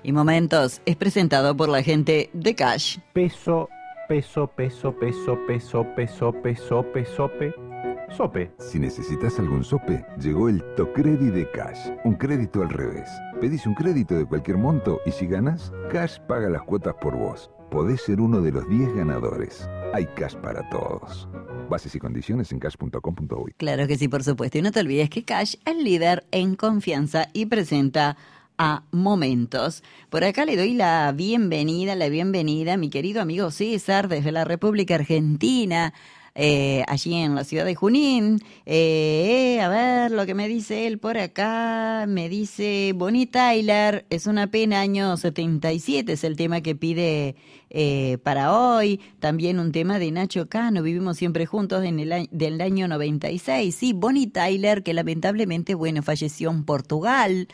Y Momentos es presentado por la gente de Cash. Peso, peso, peso, peso, peso, peso, peso, pesope, sope. Si necesitas algún sope, llegó el Tocredi de Cash. Un crédito al revés. Pedís un crédito de cualquier monto y si ganás, Cash paga las cuotas por vos. Podés ser uno de los 10 ganadores. Hay Cash para todos. Bases y condiciones en cash.com.uy. Claro que sí, por supuesto. Y no te olvides que Cash es líder en confianza y presenta a Momentos. Por acá le doy la bienvenida a mi querido amigo César desde la República Argentina, allí en la ciudad de Junín. A ver lo que me dice él por acá. Me dice, Bonnie Tyler, es una pena, año 77 es el tema que pide para hoy. También un tema de Nacho Cano, Vivimos Siempre Juntos, del año 96. Sí, Bonnie Tyler, que lamentablemente, bueno, falleció en Portugal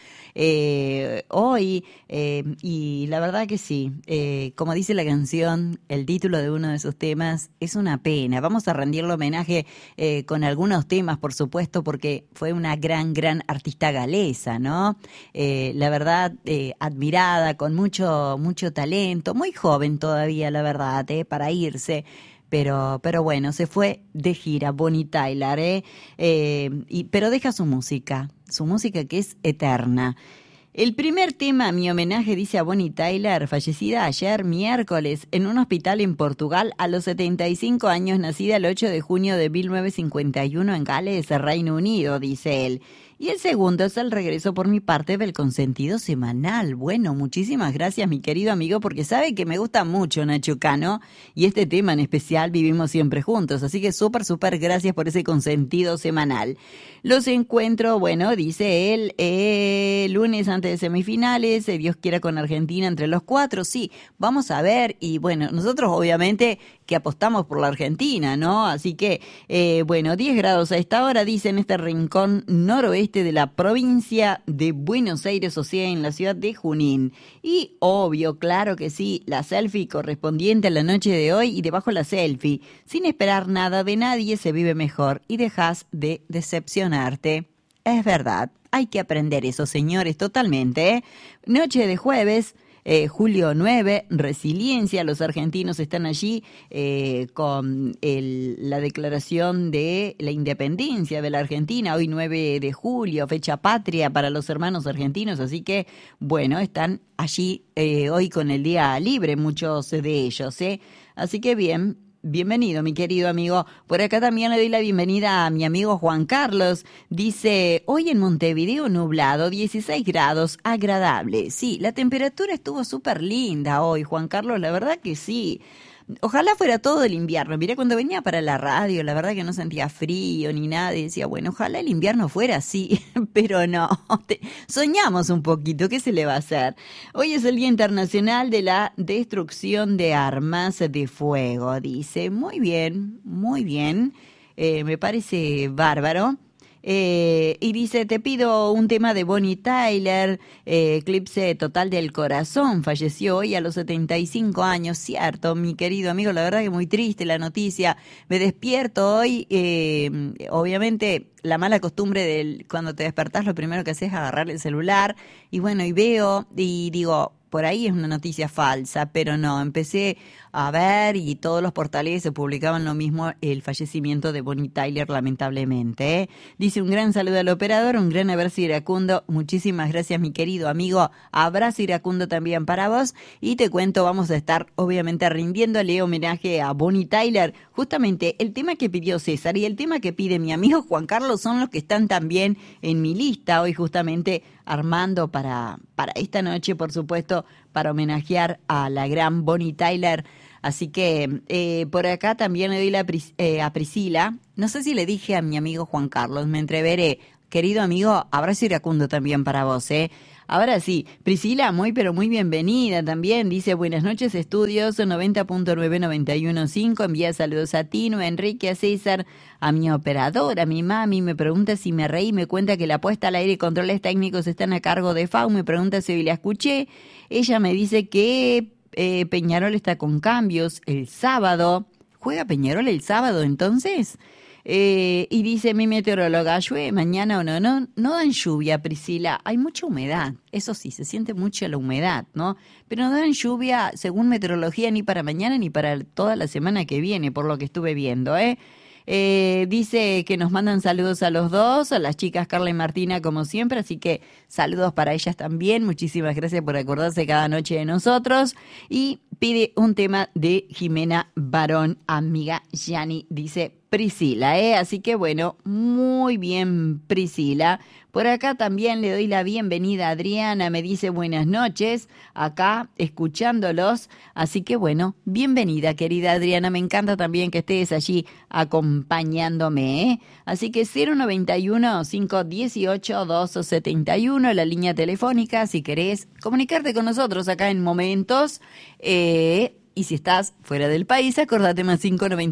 hoy. Y la verdad que sí, como dice la canción, el título de uno de sus temas, es una pena. Vamos a rendirle homenaje con algunos temas, por supuesto, porque fue una gran artista galesa, ¿no? La verdad, admirada, con mucho talento, muy joven todavía, la verdad, para irse. Pero bueno, se fue de gira Bonnie Tyler, pero deja su música que es eterna. El primer tema, mi homenaje, dice a Bonnie Tyler, fallecida ayer miércoles en un hospital en Portugal a los 75 años, nacida el 8 de junio de 1951 en Gales, Reino Unido, dice él. Y el segundo es el regreso por mi parte del consentido semanal. Bueno, muchísimas gracias, mi querido amigo, porque sabe que me gusta mucho Nacho Cano y este tema en especial, Vivimos Siempre Juntos. Así que súper gracias por ese consentido semanal. Los encuentro, bueno, dice él, lunes antes de semifinales, Dios quiera con Argentina entre los 4. Sí, vamos a ver. Y bueno, nosotros obviamente que apostamos por la Argentina, ¿no? Así que, bueno, 10 grados a esta hora, dice, en este rincón noroeste de la provincia de Buenos Aires, o sea, en la ciudad de Junín. Y obvio, claro que sí, la selfie correspondiente a la noche de hoy, y debajo la selfie, sin esperar nada de nadie se vive mejor y dejas de decepcionarte. Es verdad, hay que aprender eso, señores, totalmente, ¿eh? Noche de jueves, julio 9, resiliencia, los argentinos están allí con la declaración de la independencia de la Argentina, hoy 9 de julio, fecha patria para los hermanos argentinos, así que, bueno, están allí hoy con el día libre, muchos de ellos, así que bien. Bienvenido, mi querido amigo. Por acá también le doy la bienvenida a mi amigo Juan Carlos. Dice, hoy en Montevideo nublado, 16 grados, agradable. Sí, la temperatura estuvo súper linda hoy, Juan Carlos, la verdad que sí. Ojalá fuera todo el invierno. Mirá, cuando venía para la radio, la verdad que no sentía frío ni nada. Y decía, bueno, ojalá el invierno fuera así, pero no. Soñamos un poquito, ¿qué se le va a hacer? Hoy es el Día Internacional de la Destrucción de Armas de Fuego, dice. Muy bien, me parece bárbaro. Y dice, te pido un tema de Bonnie Tyler, Eclipse Total del Corazón, falleció hoy a los 75 años, cierto, mi querido amigo, la verdad que muy triste la noticia, me despierto hoy, obviamente la mala costumbre de cuando te despertás lo primero que haces es agarrar el celular, y bueno, y veo, y digo, por ahí es una noticia falsa, pero no, empecé a ver y todos los portales se publicaban lo mismo, el fallecimiento de Bonnie Tyler, lamentablemente, Dice, un gran saludo al operador, un gran abrazo iracundo, muchísimas gracias mi querido amigo, abrazo iracundo también para vos, y te cuento, vamos a estar obviamente rindiéndole homenaje a Bonnie Tyler, justamente el tema que pidió César y el tema que pide mi amigo Juan Carlos son los que están también en mi lista hoy justamente armando para esta noche, por supuesto, para homenajear a la gran Bonnie Tyler. Así que por acá también le doy a Priscila. No sé si le dije a mi amigo Juan Carlos, me entreveré. Querido amigo, abrazo iracundo también para vos, Ahora sí, Priscila, pero muy bienvenida también. Dice, buenas noches, estudios, 90.9, 91.5. Envía saludos a Tino, a Enrique, a César, a mi operadora, a mi mami. Me pregunta si me reí, me cuenta que la puesta al aire y controles técnicos están a cargo de FAU. Me pregunta si hoy la escuché. Ella me dice que Peñarol está con cambios el sábado. ¿Juega Peñarol el sábado entonces? Y dice mi meteoróloga, ¿llueve mañana o no? No dan lluvia, Priscila. Hay mucha humedad. Eso sí, se siente mucho la humedad, ¿no? Pero no dan lluvia, según meteorología, ni para mañana ni para toda la semana que viene, por lo que estuve viendo, ¿eh? Dice que nos mandan saludos a los dos, a las chicas Carla y Martina como siempre, así que saludos para ellas también. Muchísimas gracias por acordarse cada noche de nosotros. Y pide un tema de Jimena Barón, amiga Yani, dice Priscila, así que bueno, muy bien Priscila. Por acá también le doy la bienvenida a Adriana, me dice buenas noches, acá escuchándolos, así que bueno, bienvenida querida Adriana, me encanta también que estés allí acompañándome, Así que 091-518-271, la línea telefónica, si querés comunicarte con nosotros acá en Momentos, y si estás fuera del país, acordate más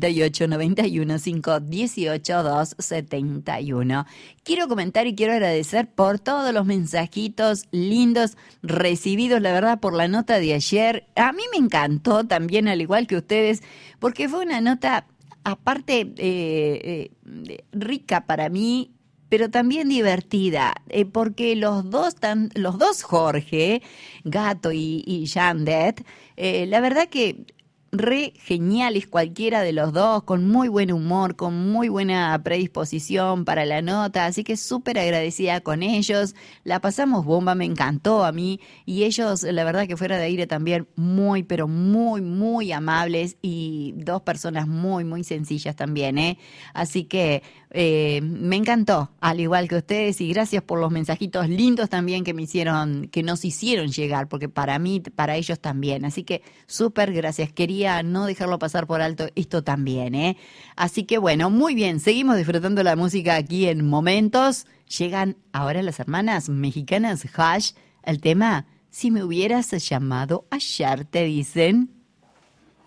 598-91-518-271. Quiero comentar y quiero agradecer por todos los mensajitos lindos recibidos, la verdad, por la nota de ayer. A mí me encantó también, al igual que ustedes, porque fue una nota, aparte, rica para mí, pero también divertida, porque los dos Jorge, Gato y Yandet, la verdad que re geniales cualquiera de los dos, con muy buen humor, con muy buena predisposición para la nota, así que súper agradecida con ellos, la pasamos bomba, me encantó a mí, y ellos, la verdad que fuera de aire también muy, pero muy, muy amables, y dos personas muy, muy sencillas también, así que me encantó, al igual que ustedes, y gracias por los mensajitos lindos también que nos hicieron llegar, porque para mí, para ellos también, así que súper gracias, quería no dejarlo pasar por alto esto también, Así que bueno, muy bien, seguimos disfrutando la música aquí en Momentos. Llegan ahora las hermanas mexicanas Hash, el tema Si me hubieras llamado ayer, te dicen.